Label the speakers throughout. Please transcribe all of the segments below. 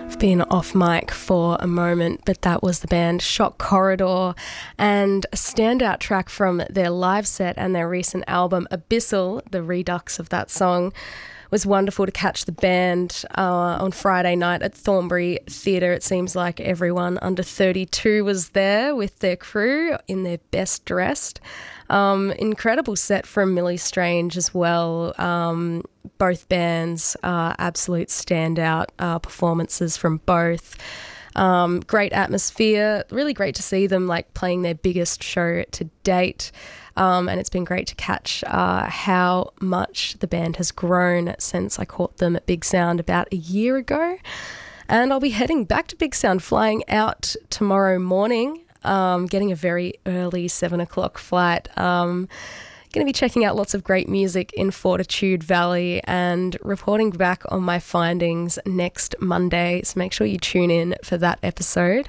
Speaker 1: Been off mic for a moment, but that was the band Shock Corridor, and a standout track from their live set and their recent album Abyssal. The redux of that song was wonderful to catch the band on Friday night at Thornbury Theatre. It seems like everyone under 32 was there with their crew in their best dressed. Incredible set from Millie Strange as well. Both bands, absolute standout performances from both. Great atmosphere, really great to see them like playing their biggest show to date. And it's been great to catch how much the band has grown since I caught them at Big Sound about a year ago. And I'll be heading back to Big Sound, flying out tomorrow morning. Getting a very early 7 o'clock flight. Going to be checking out lots of great music in Fortitude Valley and reporting back on my findings next Monday. So make sure you tune in for that episode.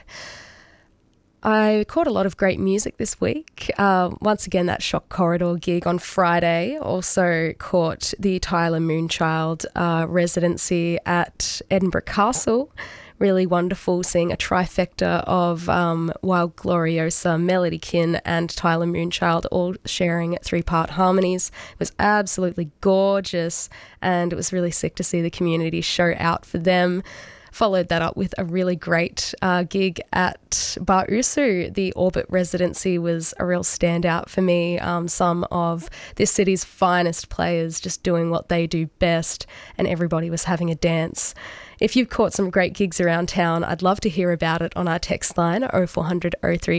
Speaker 1: I caught a lot of great music this week. Once again, that Shock Corridor gig on Friday. Also caught the Tyler Moonchild residency at Edinburgh Castle. Really wonderful seeing a trifecta of Wild Gloriosa, Melody Kin and Tyler Moonchild all sharing 3-part harmonies. It was absolutely gorgeous, and it was really sick to see the community show out for them. Followed that up with a really great gig at Bar Usu. The Orbit residency was a real standout for me. Some of this city's finest players just doing what they do best, and everybody was having a dance. If you've caught some great gigs around town, I'd love to hear about it on our text line 0400 03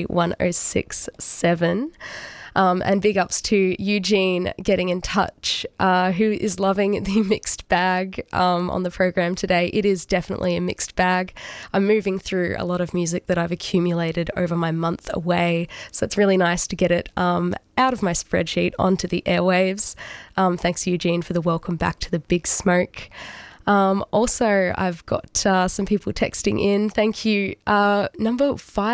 Speaker 1: 1067. And big ups to Eugene getting in touch, who is loving the mixed bag on the program today. It is definitely a mixed bag. I'm moving through a lot of music that I've accumulated over my month away, so it's really nice to get it out of my spreadsheet onto the airwaves. Thanks, Eugene, for the welcome back to the Big Smoke. Also, I've got some people texting in. Thank you. Number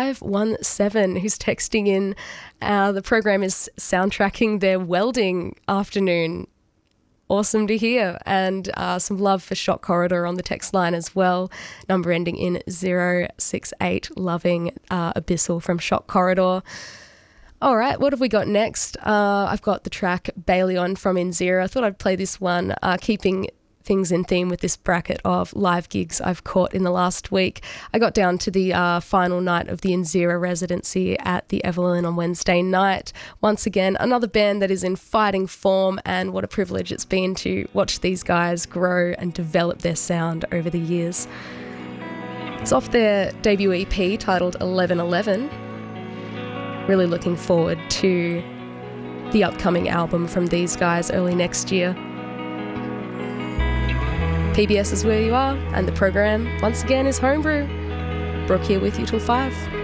Speaker 1: 517 who's texting in. The program is soundtracking their welding afternoon. Awesome to hear. And some love for Shock Corridor on the text line as well. Number ending in 068. Loving Abyssal from Shock Corridor. All right, what have we got next? I've got the track Balion from Inzera. I thought I'd play this one, keeping things in theme with this bracket of live gigs I've caught in the last week. I got down to the final night of the Inzera residency at the Evelyn on Wednesday night. Once again, another band that is in fighting form, and what a privilege it's been to watch these guys grow and develop their sound over the years. It's off their debut EP titled 1111. Really looking forward to the upcoming album from these guys early next year. PBS is where you are, and the program, once again, is Homebrew. Brooke here with you till 5.